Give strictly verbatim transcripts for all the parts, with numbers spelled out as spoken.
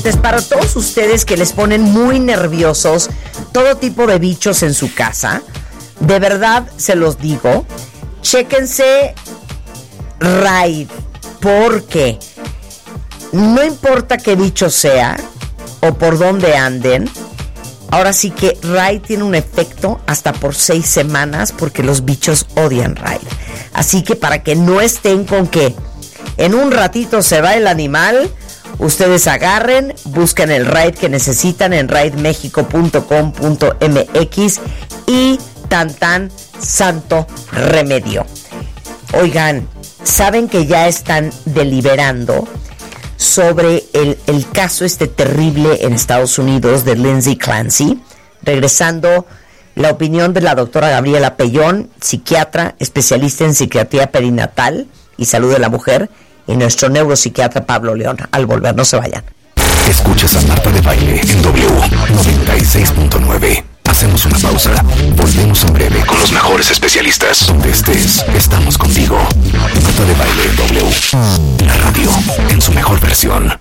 cuentavientes, para todos ustedes que les ponen muy nerviosos todo tipo de bichos en su casa, de verdad se los digo, chéquense Raid, porque no importa qué bicho sea o por dónde anden, ahora sí que Raid tiene un efecto hasta por seis semanas porque los bichos odian Raid. Así que para que no estén con que en un ratito se va el animal, ustedes agarren, busquen el Raid que necesitan en raid mexico punto com punto m x y tan tan santo remedio. Oigan, ¿saben que ya están deliberando sobre el, el caso este terrible en Estados Unidos de Lindsay Clancy? Regresando, la opinión de la doctora Gabriela Pellón, psiquiatra, especialista en psiquiatría perinatal y salud de la mujer, y nuestro neuropsiquiatra Pablo León. Al volver, no se vayan. Escuchas a Marta de Baile en W noventa y seis punto nueve. Hacemos una pausa. Volvemos en breve con los mejores especialistas. Donde estés, estamos contigo. Marta de Baile en W. La radio en su mejor versión.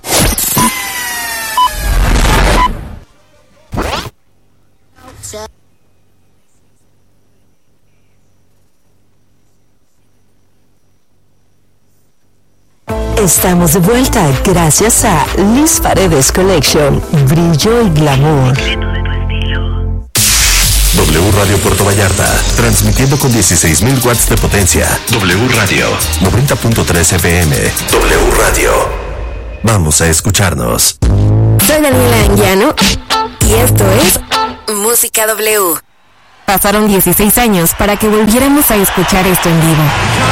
Estamos de vuelta gracias a Liz Paredes Collection. Brillo y glamour. W Radio Puerto Vallarta, transmitiendo con dieciséis mil watts de potencia. W Radio, noventa punto tres F M. W Radio. Vamos a escucharnos. Soy Daniela Anguiano y esto es Música W. Pasaron dieciséis años para que volviéramos a escuchar esto en vivo.